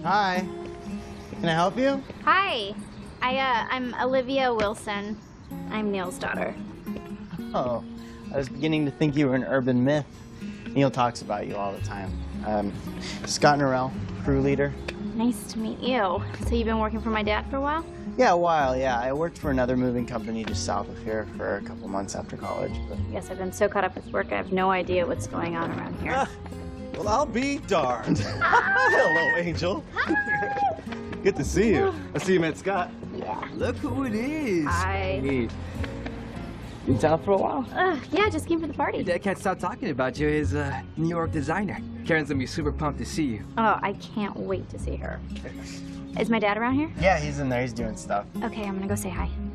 Hi. Can I help you? Hi. I'm Olivia Wilson. I'm Neil's daughter. Oh, I was beginning to think you were an urban myth. Neil talks about you all the time. Scott Norrell, crew leader. Nice to meet you. So you've been working for my dad for a while? Yeah, a while, yeah. I worked for another moving company just south of here for a couple months after college. But... Yes, I've been so caught up with work, I have no idea what's going on around here. Well, I'll be darned. Hello, Angel. Good to see you. I see you met Scott. Yeah. Look who it is. Hi. Hey. Been town for a while. Yeah, just came for the party. Your dad can't stop talking about you. His New York designer. Karen's gonna be super pumped to see you. Oh, I can't wait to see her. Is my dad around here? Yeah, he's in there. He's doing stuff. Okay, I'm gonna go say hi.